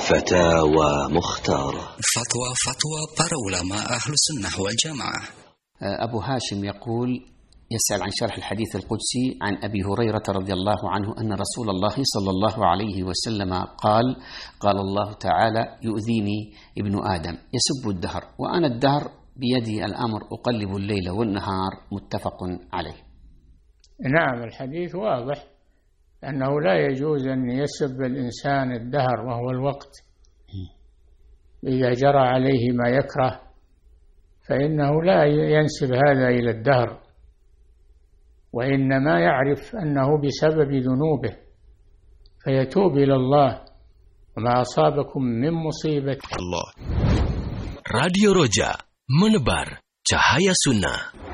فتاوى مختارة. فتوى para ulama أهل السنة والجماعة. أبو هاشم يقول يسأل عن شرح الحديث القدسي عن أبي هريرة رضي الله عنه أن رسول الله صلى الله عليه وسلم قال الله تعالى: يؤذيني ابن آدم يسب الدهر وأنا الدهر بيدي الأمر أقلب الليل والنهار. متفق عليه. نعم، الحديث واضح أنه لا يجوز أن يسب الإنسان الدهر وهو الوقت. إذا جرى عليه ما يكره فإنه لا ينسب هذا إلى الدهر، وإنما يعرف أنه بسبب ذنوبه فيتوب إلى الله. وما أصابكم من مصيبة الله. Radio Roja, menebar cahaya sunnah.